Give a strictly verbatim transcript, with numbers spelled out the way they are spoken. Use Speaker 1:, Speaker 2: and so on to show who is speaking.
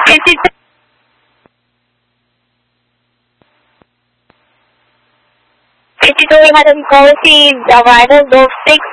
Speaker 1: fifty-two. fifty-two, we had a call received, arrival Golf six